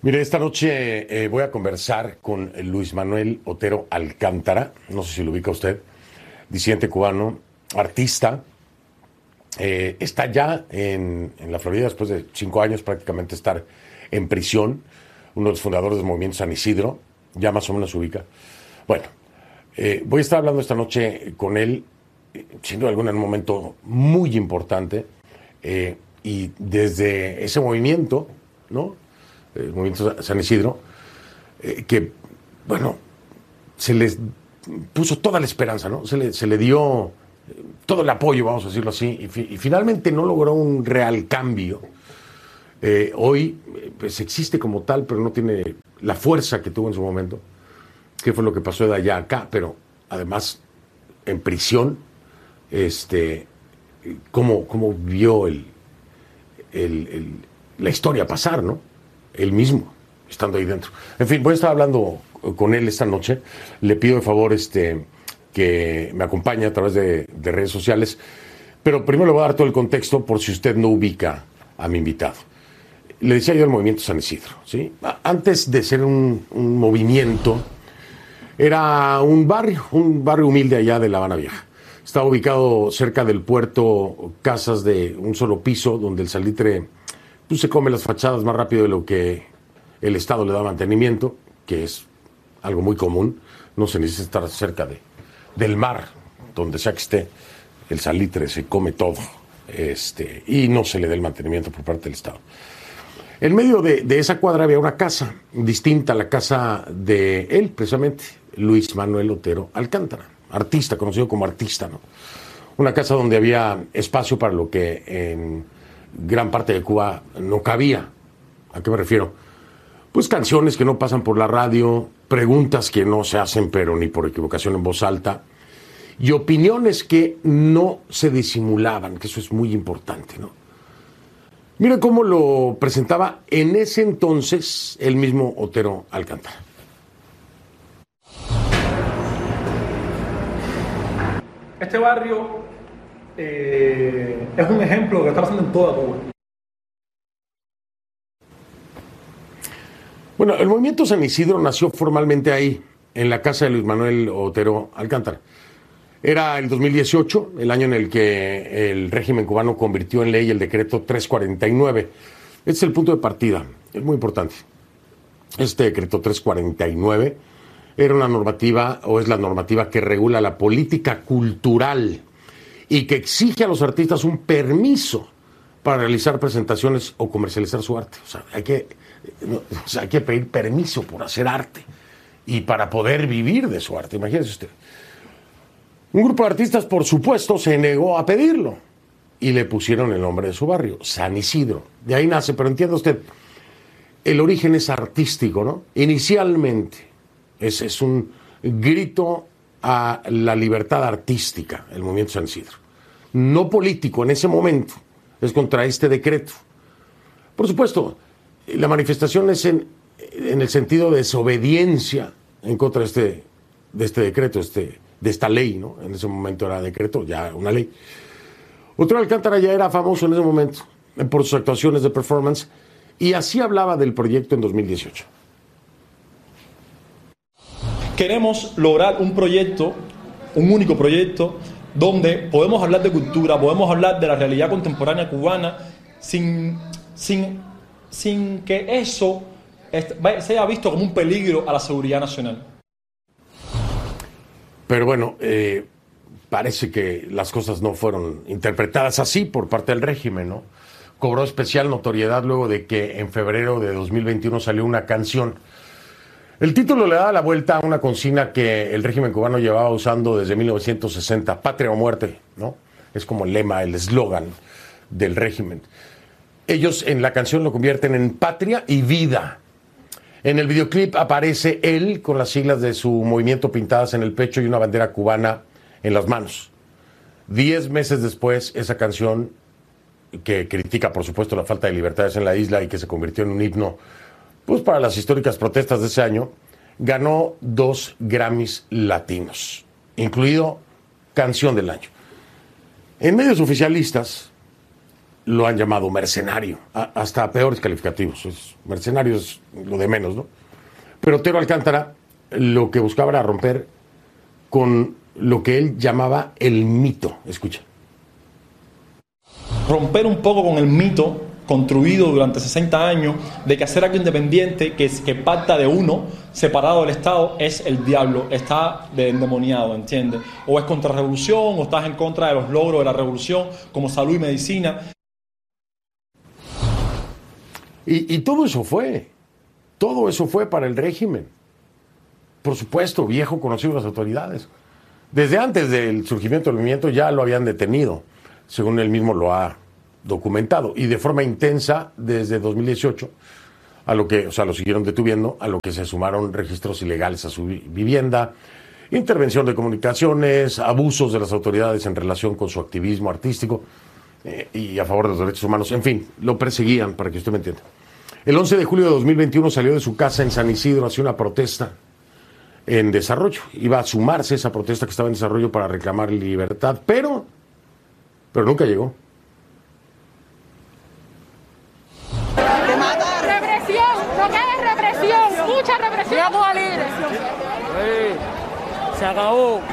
Mire, esta noche voy a conversar con Luis Manuel Otero Alcántara, no sé si lo ubica usted, disidente cubano, artista. Está ya en la Florida después de 5 años prácticamente estar en prisión, uno de los fundadores del movimiento San Isidro, ya más o menos se ubica. Bueno, voy a estar hablando esta noche con él, siendo en un momento muy importante, y desde ese movimiento, ¿no? El movimiento San Isidro, que, bueno, se les puso toda la esperanza, ¿no? Se le dio todo el apoyo, vamos a decirlo así, y finalmente no logró un real cambio. Hoy, pues existe como tal, pero no tiene la fuerza que tuvo en su momento, que fue lo que pasó de allá a acá, pero además en prisión, cómo vio la historia pasar, ¿no? Él mismo, estando ahí dentro. En fin, voy a estar hablando con él esta noche. Le pido de favor que me acompañe a través de redes sociales. Pero primero le voy a dar todo el contexto por si usted no ubica a mi invitado. Le decía yo el movimiento San Isidro, ¿sí? Antes de ser un movimiento, era un barrio humilde allá de La Habana Vieja. Estaba ubicado cerca del puerto, casas de un solo piso, donde el salitre se come las fachadas más rápido de lo que el Estado le da mantenimiento, que es algo muy común. No se necesita estar cerca del mar, donde sea que esté, el salitre se come todo, y no se le da el mantenimiento por parte del Estado. En medio de esa cuadra había una casa, distinta a la casa de él, precisamente, Luis Manuel Otero Alcántara, artista, conocido como artista, ¿no? Una casa donde había espacio para lo que en gran parte de Cuba no cabía. ¿A qué me refiero? Pues canciones que no pasan por la radio, preguntas que no se hacen pero ni por equivocación en voz alta, y opiniones que no se disimulaban, que eso es muy importante, ¿no? Mira cómo lo presentaba en ese entonces el mismo Otero Alcántara. Este barrio es un ejemplo de lo que está pasando en toda Cuba. Bueno, el movimiento San Isidro nació formalmente ahí, en la casa de Luis Manuel Otero Alcántara. Era el 2018, el año en el que el régimen cubano convirtió en ley el decreto 349. Este es el punto de partida, es muy importante. Este decreto 349 era una normativa, o es la normativa que regula la política cultural y que exige a los artistas un permiso para realizar presentaciones o comercializar su arte. O sea, hay que pedir permiso por hacer arte y para poder vivir de su arte. Imagínese usted. Un grupo de artistas, por supuesto, se negó a pedirlo y le pusieron el nombre de su barrio, San Isidro. De ahí nace, pero entienda usted, el origen es artístico, ¿no? Inicialmente es un grito a la libertad artística, el movimiento San Isidro. No político en ese momento, es contra este decreto. Por supuesto, la manifestación es en el sentido de desobediencia en contra de este decreto, de esta ley, ¿no? En ese momento era decreto, ya una ley. Otero Alcántara ya era famoso en ese momento por sus actuaciones de performance y así hablaba del proyecto en 2018. Queremos lograr un proyecto, un único proyecto, donde podemos hablar de cultura, podemos hablar de la realidad contemporánea cubana sin que eso se haya visto como un peligro a la seguridad nacional. Pero bueno, parece que las cosas no fueron interpretadas así por parte del régimen, ¿no? Cobró especial notoriedad luego de que en febrero de 2021 salió una canción. El título le daba la vuelta a una consigna que el régimen cubano llevaba usando desde 1960, patria o muerte, ¿no? Es como el lema, el eslogan del régimen. Ellos en la canción lo convierten en patria y vida. En el videoclip aparece él con las siglas de su movimiento pintadas en el pecho y una bandera cubana en las manos. 10 meses después, esa canción, que critica por supuesto la falta de libertades en la isla y que se convirtió en un himno pues para las históricas protestas de ese año, ganó 2 Grammys latinos, incluido Canción del Año. En medios oficialistas, lo han llamado mercenario, hasta peores calificativos. Mercenario es lo de menos, ¿no? Pero Otero Alcántara lo que buscaba era romper con lo que él llamaba el mito. Escucha. Romper un poco con el mito construido durante 60 años de que hacer algo independiente, que parta de uno, separado del Estado, es el diablo, está endemoniado, ¿entiendes? O es contra la revolución, o estás en contra de los logros de la revolución, como salud y medicina. Y todo eso fue para el régimen. Por supuesto, viejo conocido de las autoridades. Desde antes del surgimiento del movimiento ya lo habían detenido, según él mismo lo ha documentado, y de forma intensa desde 2018, lo siguieron deteniendo, a lo que se sumaron registros ilegales a su vivienda, intervención de comunicaciones, abusos de las autoridades en relación con su activismo artístico y a favor de los derechos humanos. En fin, lo perseguían, para que usted me entienda. El 11 de julio de 2021 salió de su casa en San Isidro hacia una protesta en desarrollo. Iba a sumarse a esa protesta que estaba en desarrollo para reclamar libertad, pero nunca llegó. Represión, lo que es represión, mucha represión. Vamos a libre. Se acabó.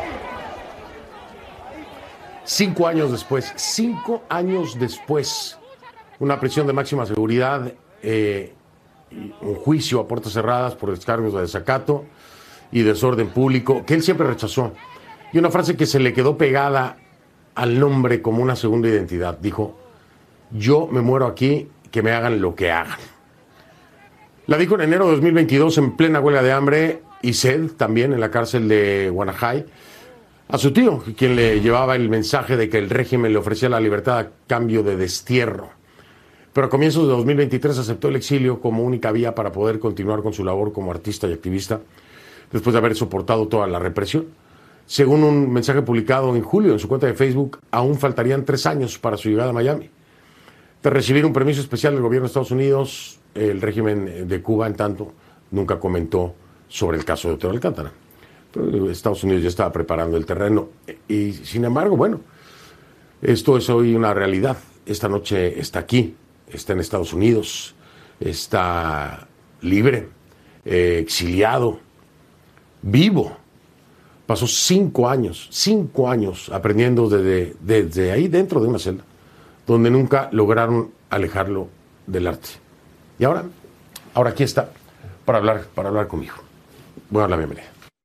5 años después, una prisión de máxima seguridad, un juicio a puertas cerradas por descargos de desacato y desorden público, que él siempre rechazó. Y una frase que se le quedó pegada al nombre como una segunda identidad. Dijo: yo me muero aquí, que me hagan lo que hagan. La dijo en enero de 2022 en plena huelga de hambre y sed, también en la cárcel de Guanajay, a su tío, quien le llevaba el mensaje de que el régimen le ofrecía la libertad a cambio de destierro. Pero a comienzos de 2023 aceptó el exilio como única vía para poder continuar con su labor como artista y activista, después de haber soportado toda la represión. Según un mensaje publicado en julio en su cuenta de Facebook, aún faltarían 3 años para su llegada a Miami. Tras recibir un permiso especial del gobierno de Estados Unidos, el régimen de Cuba, en tanto, nunca comentó sobre el caso de Otero Alcántara. Pero Estados Unidos ya estaba preparando el terreno. Y, sin embargo, bueno, esto es hoy una realidad. Esta noche está aquí, está en Estados Unidos, está libre, exiliado, vivo. Pasó 5 años aprendiendo desde ahí dentro de una celda, donde nunca lograron alejarlo del arte. Y ahora aquí está para hablar conmigo. Voy a dar la bienvenida.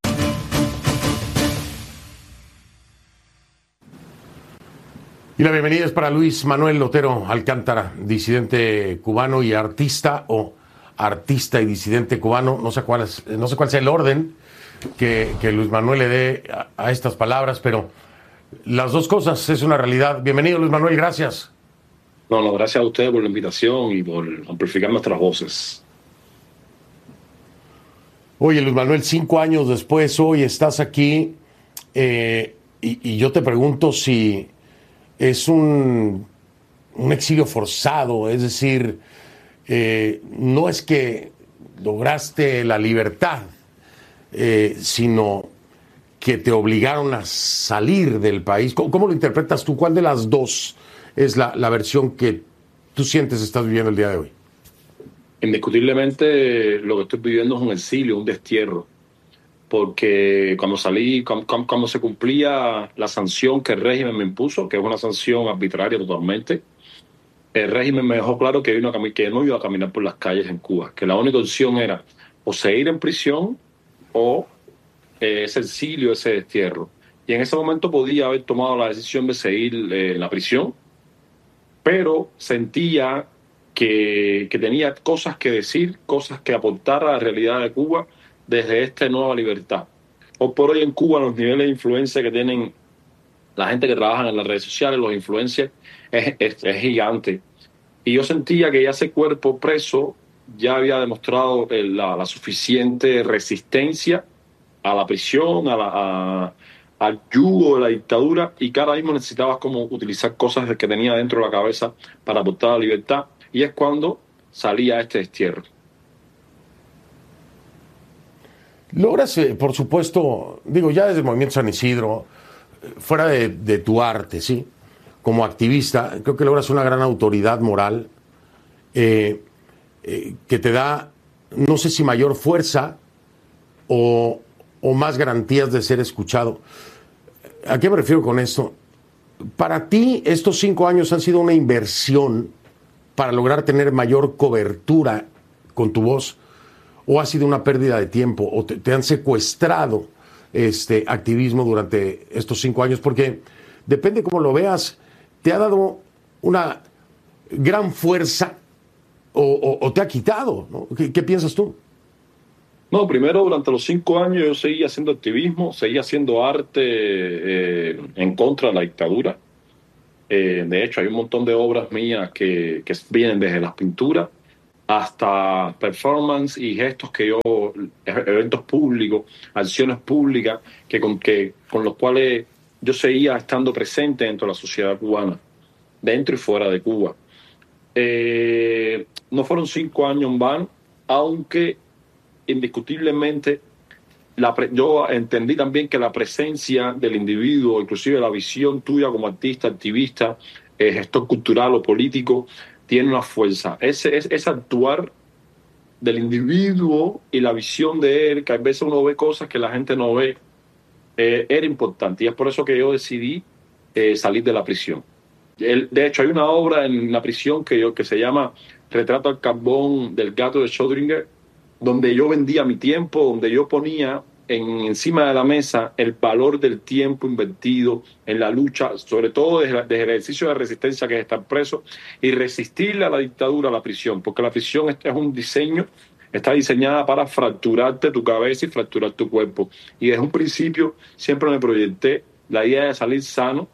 Y la bienvenida es para Luis Manuel Otero Alcántara, disidente cubano y artista, o artista y disidente cubano. No sé cuál sea el orden que Luis Manuel le dé a estas palabras, pero las dos cosas es una realidad. Bienvenido, Luis Manuel, gracias. No, gracias a ustedes por la invitación y por amplificar nuestras voces. Oye, Luis Manuel, 5 años después, hoy estás aquí, y yo te pregunto si es un exilio forzado, es decir, no es que lograste la libertad, sino que te obligaron a salir del país. ¿Cómo lo interpretas tú? ¿Cuál de las dos es la versión que tú sientes estás viviendo el día de hoy? Indiscutiblemente lo que estoy viviendo es un exilio, un destierro, porque cuando salí, cuando se cumplía la sanción que el régimen me impuso, que es una sanción arbitraria totalmente, el régimen me dejó claro que no iba a caminar por las calles en Cuba, que la única opción era o seguir en prisión o ese exilio, ese destierro. Y en ese momento podía haber tomado la decisión de seguir en la prisión, pero sentía que tenía cosas que decir, cosas que aportar a la realidad de Cuba desde esta nueva libertad. Hoy por hoy en Cuba los niveles de influencia que tienen la gente que trabaja en las redes sociales, los influencers, es gigante. Y yo sentía que ya ese cuerpo preso ya había demostrado la suficiente resistencia a la prisión, al yugo de la dictadura, y cada mismo necesitabas como utilizar cosas que tenía dentro de la cabeza para aportar la libertad, y es cuando salía este destierro. Logras, por supuesto, digo, ya desde el Movimiento San Isidro, fuera de tu arte, ¿sí? como activista, creo que logras una gran autoridad moral que te da, no sé si mayor fuerza o más garantías de ser escuchado. ¿A qué me refiero con esto? Para ti, estos 5 años han sido una inversión para lograr tener mayor cobertura con tu voz, o ha sido una pérdida de tiempo, o te han secuestrado activismo durante estos 5 años, porque depende cómo lo veas, te ha dado una gran fuerza o te ha quitado, ¿no? ¿Qué piensas tú? No, primero, durante los 5 años yo seguía haciendo activismo, seguía haciendo arte en contra de la dictadura. De hecho, hay un montón de obras mías que vienen desde las pinturas hasta performance y gestos eventos públicos, acciones públicas, con los cuales yo seguía estando presente dentro de la sociedad cubana, dentro y fuera de Cuba. No fueron 5 años en vano, aunque indiscutiblemente yo entendí también que la presencia del individuo, inclusive la visión tuya como artista, activista, gestor cultural o político, tiene una fuerza. Ese actuar del individuo y la visión de él, que a veces uno ve cosas que la gente no ve, era importante. Y es por eso que yo decidí salir de la prisión. De hecho, hay una obra en la prisión que se llama Retrato al carbón del gato de Schrödinger, donde yo vendía mi tiempo, donde yo ponía encima de la mesa el valor del tiempo invertido en la lucha, sobre todo desde el ejercicio de resistencia que es estar preso y resistirle a la dictadura, a la prisión, porque la prisión es un diseño, está diseñada para fracturarte tu cabeza y fracturar tu cuerpo. Y desde un principio siempre me proyecté la idea de salir sano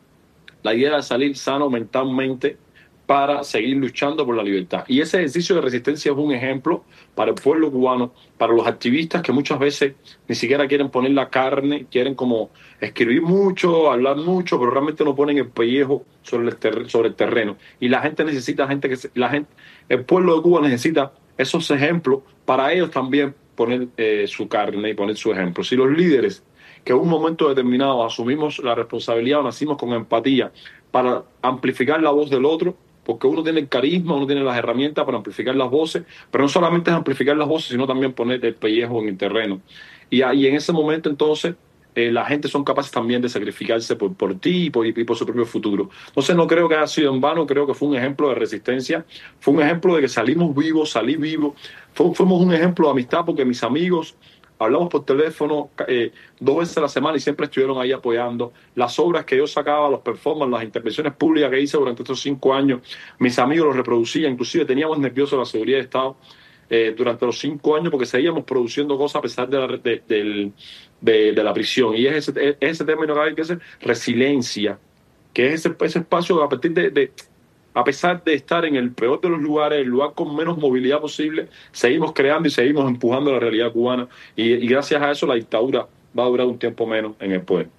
mentalmente, para seguir luchando por la libertad. Y ese ejercicio de resistencia es un ejemplo para el pueblo cubano, para los activistas que muchas veces ni siquiera quieren poner la carne, quieren como escribir mucho, hablar mucho, pero realmente no ponen el pellejo sobre el terreno. Y la gente necesita el pueblo de Cuba necesita esos ejemplos para ellos también poner su carne y poner su ejemplo. Si los líderes que en un momento determinado asumimos la responsabilidad o nacimos con empatía para amplificar la voz del otro, porque uno tiene el carisma, uno tiene las herramientas para amplificar las voces, pero no solamente es amplificar las voces, sino también poner el pellejo en el terreno. Y en ese momento, entonces, la gente son capaces también de sacrificarse por ti y por su propio futuro. Entonces, no creo que haya sido en vano, creo que fue un ejemplo de resistencia, fue un ejemplo de que salí vivo, fuimos un ejemplo de amistad, porque mis amigos hablamos por teléfono 2 veces a la semana y siempre estuvieron ahí apoyando. Las obras que yo sacaba, los performances, las intervenciones públicas que hice durante estos 5 años, mis amigos los reproducían. Inclusive teníamos nerviosos la seguridad de Estado durante los 5 años porque seguíamos produciendo cosas a pesar de la prisión. Y es ese término que hay que hacer, resiliencia, que es ese espacio a partir a pesar de estar en el peor de los lugares, el lugar con menos movilidad posible, seguimos creando y seguimos empujando la realidad cubana. Y gracias a eso la dictadura va a durar un tiempo menos en el poder.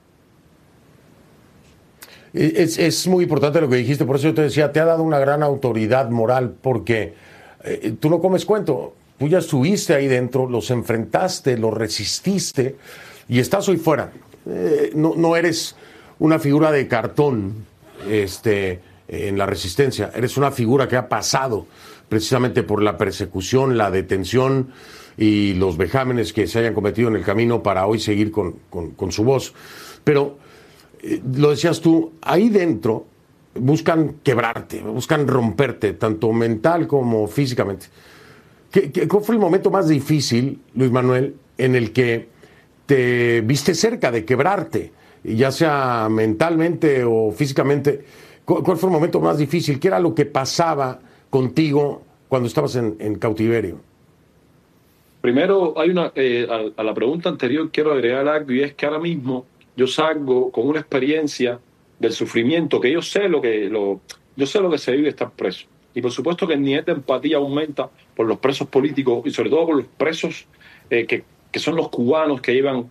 Es muy importante lo que dijiste, por eso yo te decía, te ha dado una gran autoridad moral, porque tú no comes cuento, tú ya estuviste ahí dentro, los enfrentaste, los resististe y estás hoy fuera. No eres una figura de cartón, en la resistencia, eres una figura que ha pasado precisamente por la persecución, la detención y los vejámenes que se hayan cometido en el camino para hoy seguir con su voz. Pero, lo decías tú, ahí dentro buscan quebrarte, buscan romperte, tanto mental como físicamente. ¿Cuál fue el momento más difícil, Luis Manuel, en el que te viste cerca de quebrarte, ya sea mentalmente o físicamente? ¿Cuál fue el momento más difícil? ¿Qué era lo que pasaba contigo cuando estabas en cautiverio? Primero, a la pregunta anterior quiero agregar algo, y es que ahora mismo yo salgo con una experiencia del sufrimiento, que yo sé lo que se vive estar preso. Y por supuesto que el nivel de empatía aumenta por los presos políticos y sobre todo por los presos que son los cubanos que llevan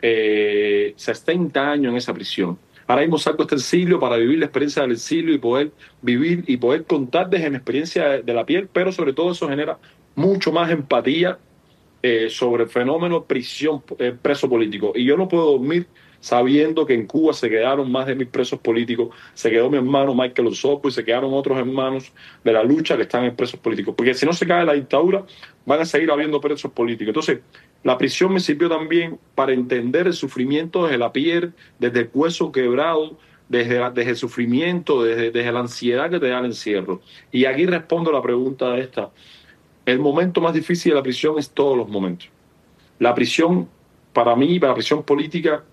60 años en esa prisión. Ahora mismo saco este exilio para vivir la experiencia del exilio y poder vivir y poder contar desde mi experiencia de la piel, pero sobre todo eso genera mucho más empatía sobre el fenómeno prisión, preso político. Y yo no puedo dormir sabiendo que en Cuba se quedaron más de 1000 presos políticos, se quedó mi hermano Michael Osopo y se quedaron otros hermanos de la lucha que están en presos políticos. Porque si no se cae la dictadura, van a seguir habiendo presos políticos. Entonces, la prisión me sirvió también para entender el sufrimiento desde la piel, desde el hueso quebrado, desde el sufrimiento, desde la ansiedad que te da el encierro. Y aquí respondo a la pregunta esta. El momento más difícil de la prisión es todos los momentos. La prisión, para mí, para la prisión política,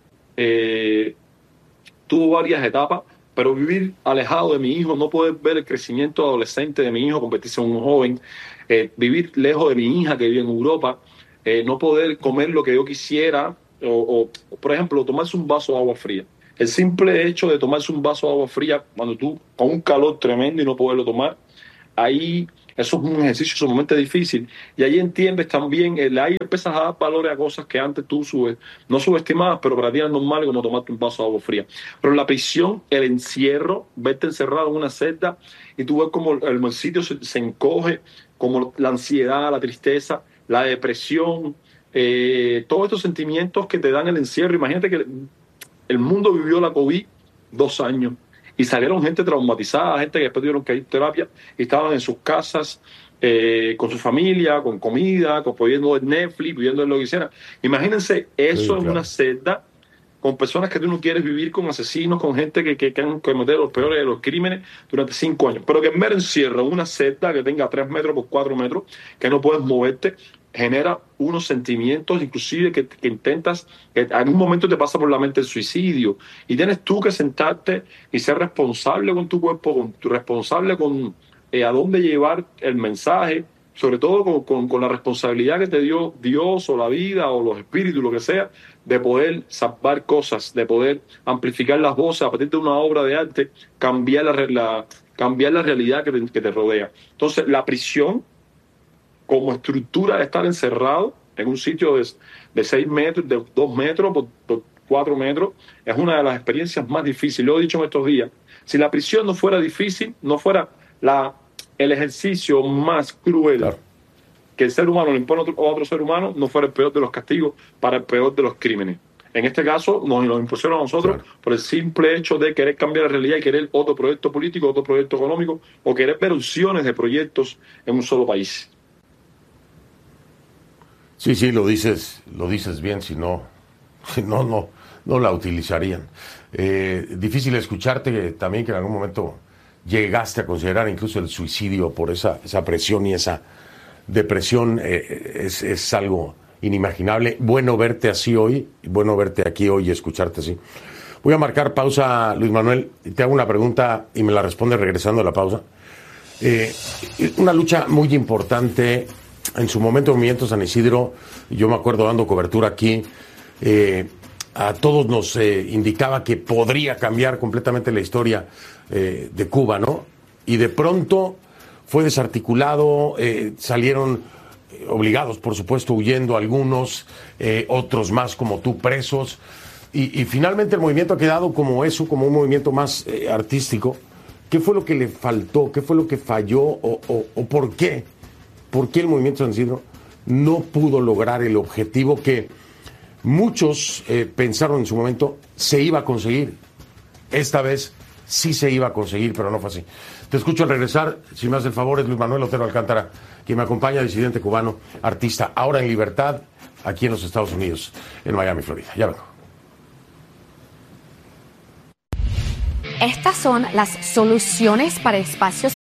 tuvo varias etapas, pero vivir alejado de mi hijo, no poder ver el crecimiento adolescente de mi hijo, convertirse en un joven, vivir lejos de mi hija que vive en Europa, no poder comer lo que yo quisiera, o, por ejemplo, tomarse un vaso de agua fría. El simple hecho de tomarse un vaso de agua fría cuando tú, con un calor tremendo y no poderlo tomar, ahí eso es un ejercicio sumamente difícil. Y ahí entiendes también, ahí empiezas a dar valores a cosas que antes tú no subestimabas, pero para ti era normal, como tomarte un vaso de agua fría. Pero en la prisión, el encierro, verte encerrado en una celda y tú ves como el sitio se encoge, como la ansiedad, la tristeza, la depresión, todos estos sentimientos que te dan el encierro. Imagínate que el mundo vivió la COVID 2 años y salieron gente traumatizada, gente que después tuvieron que ir a terapia y estaban en sus casas con su familia, con comida, pudiendo ver Netflix, pudiendo ver lo que hicieran. Imagínense eso en una celda con personas que tú no quieres vivir, con asesinos, con gente que han cometido los peores de los crímenes durante 5 años. Pero que en mero encierro, una celda que tenga 3 metros por 4 metros, que no puedes moverte, genera unos sentimientos, inclusive que intentas, que en un momento te pasa por la mente el suicidio, y tienes tú que sentarte y ser responsable con tu cuerpo, responsable con a dónde llevar el mensaje, sobre todo con la responsabilidad que te dio Dios o la vida o los espíritus, lo que sea, de poder salvar cosas, de poder amplificar las voces a partir de una obra de arte, cambiar la realidad que te rodea. Entonces, la prisión, como estructura de estar encerrado en un sitio de 6 metros, de 2 metros por 4 metros, es una de las experiencias más difíciles. Lo he dicho en estos días. Si la prisión no fuera difícil, no fuera el ejercicio más cruel, claro, que el ser humano le impone a otro ser humano, no fuera el peor de los castigos para el peor de los crímenes. En este caso, nos lo impusieron a nosotros, claro, por el simple hecho de querer cambiar la realidad y querer otro proyecto político, otro proyecto económico, o querer ver opciones de proyectos en un solo país. Sí, lo dices bien, si no la utilizarían. Difícil escucharte también que en algún momento llegaste a considerar incluso el suicidio por esa presión y esa depresión. Es algo inimaginable. Bueno verte así hoy, bueno verte aquí hoy y escucharte así. Voy a marcar pausa, Luis Manuel, y te hago una pregunta y me la respondes regresando a la pausa. Una lucha muy importante. En su momento, el Movimiento San Isidro, yo me acuerdo dando cobertura aquí, a todos nos indicaba que podría cambiar completamente la historia de Cuba, ¿no? Y de pronto fue desarticulado, salieron obligados, por supuesto, huyendo algunos, otros más como tú presos, y finalmente el movimiento ha quedado como eso, como un movimiento más artístico. ¿Qué fue lo que le faltó? ¿Qué fue lo que falló? ¿O por qué? ¿Por qué el Movimiento San Isidro no pudo lograr el objetivo que muchos pensaron en su momento se iba a conseguir? Esta vez sí se iba a conseguir, pero no fue así. Te escucho al regresar. Si me hace el favor, es Luis Manuel Otero Alcántara, quien me acompaña, disidente cubano, artista, ahora en libertad, aquí en los Estados Unidos, en Miami, Florida. Ya vengo. Estas son las soluciones para espacios